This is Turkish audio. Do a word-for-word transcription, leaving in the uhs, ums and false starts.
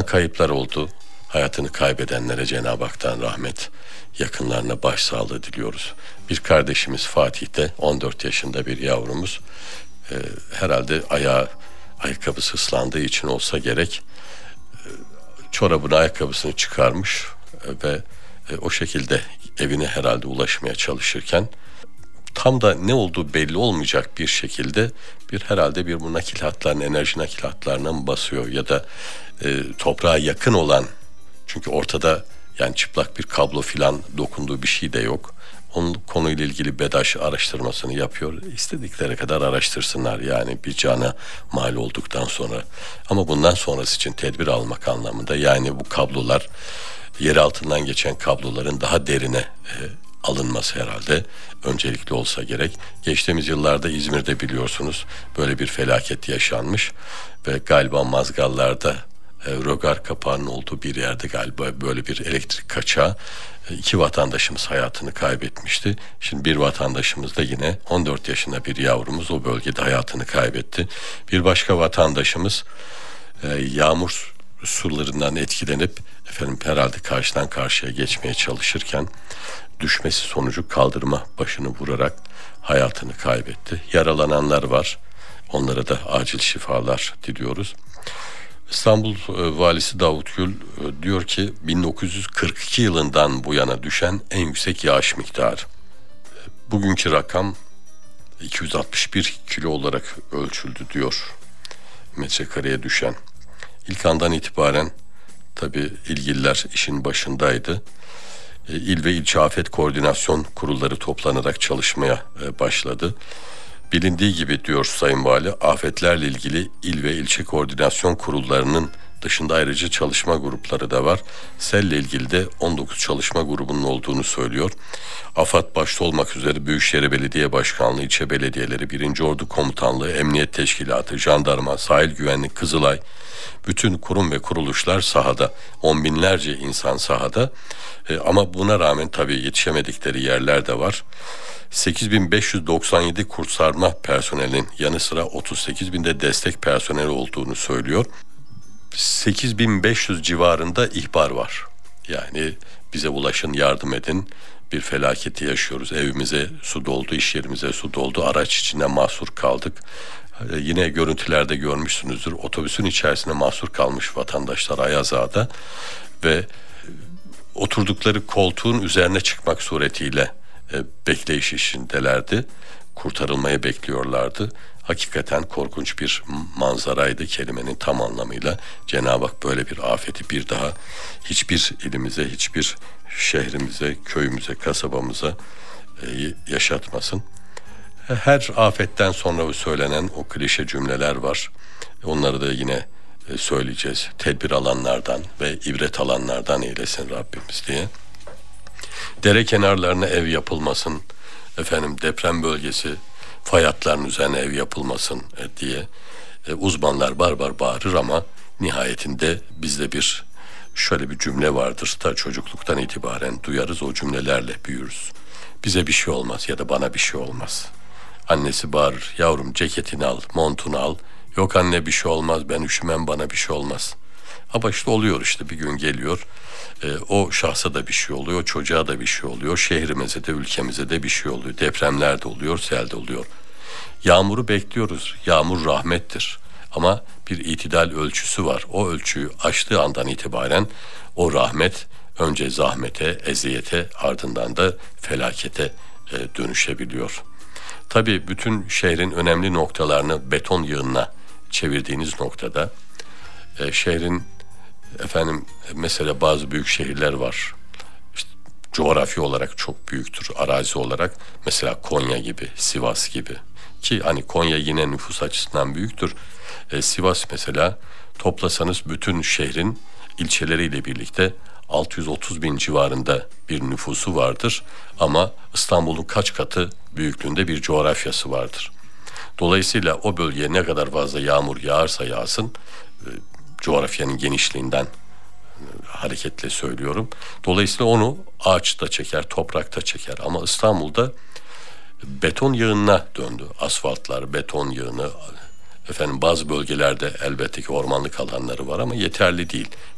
kayıplar oldu. Hayatını kaybedenlere Cenab-ı Hak'tan rahmet, yakınlarına başsağlığı diliyoruz. Bir kardeşimiz Fatih'te on dört yaşında bir yavrumuz. Ee, herhalde ayağı, ayakkabısı ıslandığı için olsa gerek, e, çorabını, ayakkabısını çıkarmış e, ve e, o şekilde evine herhalde ulaşmaya çalışırken tam da ne olduğu belli olmayacak bir şekilde bir herhalde bir bu nakil hatlarının, enerji nakil hatlarına mı basıyor ya da e, toprağa yakın olan, çünkü ortada yani çıplak bir kablo filan dokunduğu bir şey de yok. Onun konuyla ilgili BEDAŞ araştırmasını yapıyor. İstedikleri kadar araştırsınlar yani bir cana mal olduktan sonra. Ama bundan sonrası için tedbir almak anlamında, yani bu kablolar, yer altından geçen kabloların daha derine e, alınması herhalde öncelikli olsa gerek. Geçtiğimiz yıllarda İzmir'de biliyorsunuz böyle bir felaket yaşanmış ve galiba Mazgallar'da e, rögar kapağının olduğu bir yerde galiba böyle bir elektrik kaçağı, e, iki vatandaşımız hayatını kaybetmişti. Şimdi bir vatandaşımız da yine on dört yaşında bir yavrumuz o bölgede hayatını kaybetti. Bir başka vatandaşımız e, yağmur sularından etkilenip efendim herhalde karşıdan karşıya geçmeye çalışırken düşmesi sonucu kaldırıma başını vurarak hayatını kaybetti. Yaralananlar var. Onlara da acil şifalar diliyoruz. İstanbul e, Valisi Davut Gül e, diyor ki bin dokuz yüz kırk iki yılından bu yana düşen en yüksek yağış miktarı. E, bugünkü rakam iki yüz altmış bir kilo olarak ölçüldü diyor metrekareye düşen. İlk andan itibaren tabii ilgililer işin başındaydı. E, İl ve ilçe afet koordinasyon kurulları toplanarak çalışmaya e, başladı. Bilindiği gibi diyor Sayın Vali, afetlerle ilgili il ve ilçe koordinasyon kurullarının dışında ayrıca çalışma grupları da var. Selle ilgili de on dokuz çalışma grubunun olduğunu söylüyor. AFAD başta olmak üzere Büyükşehir Belediye Başkanlığı, ilçe belediyeleri, birinci Ordu Komutanlığı, Emniyet Teşkilatı, Jandarma, Sahil Güvenlik, Kızılay, bütün kurum ve kuruluşlar sahada. On binlerce insan sahada. E, ama buna rağmen tabii yetişemedikleri yerler de var. sekiz bin beş yüz doksan yedi kurtarma personelin yanı sıra otuz sekiz binde destek personeli olduğunu söylüyor. sekiz bin beş yüz civarında ihbar var. Yani bize ulaşın, yardım edin. Bir felaketi yaşıyoruz. Evimize su doldu, iş yerimize su doldu. Araç içinde mahsur kaldık. Ee, yine görüntülerde görmüşsünüzdür. Otobüsün içerisinde mahsur kalmış vatandaşlar Ayaz Ağa'da ve oturdukları koltuğun üzerine çıkmak suretiyle e, bekleyiş işindelerdi. Kurtarılmayı bekliyorlardı. Hakikaten korkunç bir manzaraydı kelimenin tam anlamıyla. Cenab-ı Hak böyle bir afeti bir daha hiçbir ilimize, hiçbir şehrimize, köyümüze, kasabamıza e, yaşatmasın. Her afetten sonra söylenen o klişe cümleler var. Onları da yine e, söyleyeceğiz. Tedbir alanlardan ve ibret alanlardan eylesin Rabbimiz diye. Dere kenarlarına ev yapılmasın, efendim deprem bölgesi, fay hatlarının üzerine ev yapılmasın diye e, uzmanlar barbar bağırır ama nihayetinde bizde bir şöyle bir cümle vardır da çocukluktan itibaren duyarız, o cümlelerle büyürüz. Bize bir şey olmaz ya da bana bir şey olmaz. Annesi bağırır, yavrum ceketini al, montunu al. Yok anne bir şey olmaz, ben üşümem, bana bir şey olmaz. Ama işte oluyor, işte bir gün geliyor. E, o şahsa da bir şey oluyor, çocuğa da bir şey oluyor, şehrimize de ülkemize de bir şey oluyor. Depremler de oluyor, sel de oluyor. Yağmuru bekliyoruz. Yağmur rahmettir. Ama bir itidal ölçüsü var. O ölçüyü aştığı andan itibaren o rahmet önce zahmete, eziyete, ardından da felakete e, dönüşebiliyor. Tabii bütün şehrin önemli noktalarını beton yığınına çevirdiğiniz noktada e, şehrin efendim mesela bazı büyük şehirler var. İşte, coğrafi olarak çok büyüktür. Arazi olarak mesela Konya gibi, Sivas gibi. Ki hani Konya yine nüfus açısından büyüktür. E, Sivas mesela toplasanız bütün şehrin ilçeleriyle birlikte altı yüz otuz bin civarında bir nüfusu vardır. Ama İstanbul'un kaç katı büyüklüğünde bir coğrafyası vardır. Dolayısıyla o bölgeye ne kadar fazla yağmur yağarsa yağsın, e, coğrafyanın genişliğinden e, hareketle söylüyorum. Dolayısıyla onu ağaç da çeker, toprak da çeker. Ama İstanbul'da beton yığınına döndü. Asfaltlar, beton yığını. Efendim bazı bölgelerde elbette ki ormanlık alanları var ama yeterli değil.